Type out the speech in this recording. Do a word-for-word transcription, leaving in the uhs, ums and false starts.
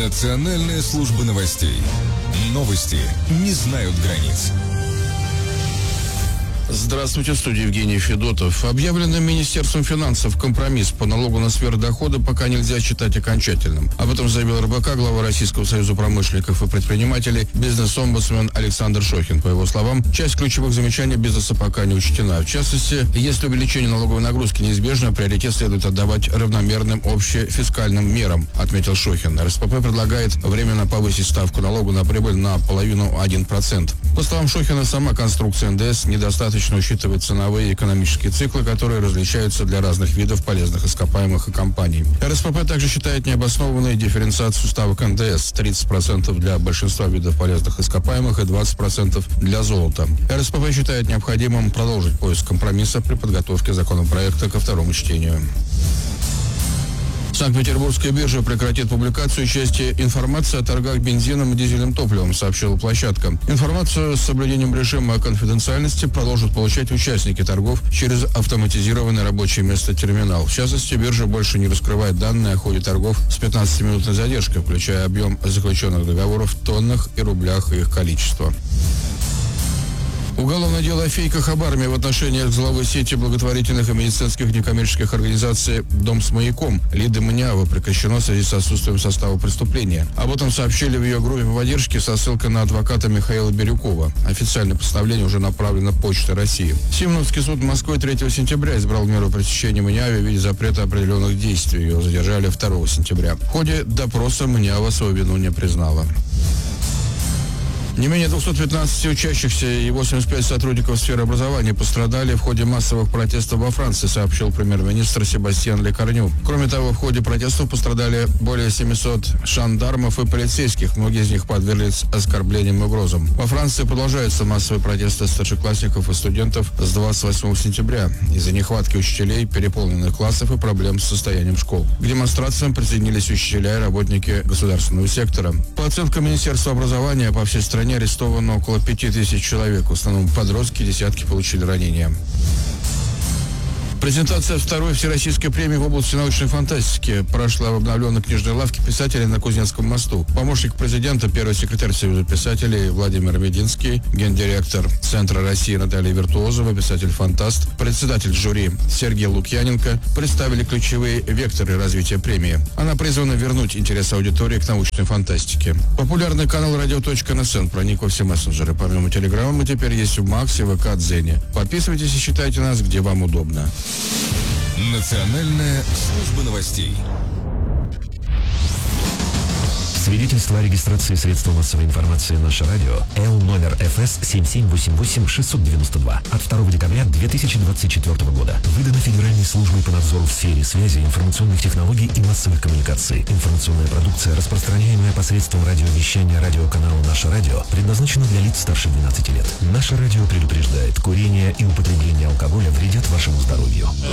Национальная служба новостей. Новости не знают границ. Здравствуйте, в студии Евгений Федотов. Объявленный Министерством финансов компромисс по налогу на сверхдоходы пока нельзя считать окончательным. Об этом заявил эр бэ ка, глава Российского союза промышленников и предпринимателей, бизнес-омбудсмен Александр Шохин. По его словам, часть ключевых замечаний бизнеса пока не учтена. В частности, если увеличение налоговой нагрузки неизбежно, приоритет следует отдавать равномерным общефискальным мерам, отметил Шохин. эр эс пэ пэ предлагает временно повысить ставку налога на прибыль на половину один процент. По словам Шохина, сама конструкция эн дэ эс недостаточно учитывает ценовые и экономические циклы, которые различаются для разных видов полезных ископаемых и компаний. эр эс пэ пэ также считает необоснованной дифференциацию ставок эн дэ эс тридцать процентов для большинства видов полезных ископаемых и двадцать процентов для золота. эр эс пэ пэ считает необходимым продолжить поиск компромисса при подготовке законопроекта ко второму чтению. Санкт-Петербургская биржа прекратит публикацию части информации о торгах бензином и дизельным топливом, сообщила площадка. Информацию с соблюдением режима конфиденциальности продолжат получать участники торгов через автоматизированное рабочее место терминал. В частности, биржа больше не раскрывает данные о ходе торгов с пятнадцатиминутной задержкой, включая объем заключенных договоров в тоннах и рублях и их количество. Уголовное дело о фейках об армии в отношениях с главой сети благотворительных и медицинских некоммерческих организаций «Дом с маяком» Лиды Маниавы прекращено в связи с отсутствием состава преступления. Об этом сообщили в ее группе по поддержке со ссылкой на адвоката Михаила Бирюкова. Официальное постановление уже направлено Почтой России. Симоновский суд Москвы третьего сентября избрал меру пресечения Маниаве в виде запрета определенных действий. Ее задержали второго сентября. В ходе допроса Маниава свою вину не признала. Не менее двухсот пятнадцати учащихся и восемьдесят пять сотрудников сферы образования пострадали в ходе массовых протестов во Франции, сообщил премьер-министр Себастьян Лекарню. Кроме того, в ходе протестов пострадали более семисот жандармов и полицейских. Многие из них подверглись оскорблениям и угрозам. Во Франции продолжаются массовые протесты старшеклассников и студентов с двадцать восьмого сентября из-за нехватки учителей, переполненных классов и проблем с состоянием школ. К демонстрациям присоединились учителя и работники государственного сектора. По оценкам Министерства образования, по всей стране арестовано около пяти тысяч человек. В основном подростки, десятки получили ранения. Презентация второй всероссийской премии в области научной фантастики прошла в обновленной книжной лавке писателей на Кузнецком мосту. Помощник президента, первый секретарь Союза писателей Владимир Мединский, гендиректор Центра России Наталья Виртуозова, писатель-фантаст, председатель жюри Сергей Лукьяненко представили ключевые векторы развития премии. Она призвана вернуть интерес аудитории к научной фантастике. Популярный канал радио точка эн эс эн проник во все мессенджеры. Помимо Телеграма мы теперь есть в Максе, вэ ка, Дзене. Подписывайтесь и читайте нас, где вам удобно. Национальная служба новостей. Свидетельство о регистрации средства массовой информации «Наше радио» Л номер эф эс семь семь восемь восемь шесть девять два от второго декабря две тысячи двадцать четвёртого года. Выдано Федеральной службой по надзору в сфере связи, информационных технологий и массовых коммуникаций. Информационная продукция, распространяемая посредством радиовещания радиоканала «Наше радио», предназначена для лиц старше двенадцати лет. «Наше радио» предупреждает: курение и употребление алкоголя вредят вашему здоровью.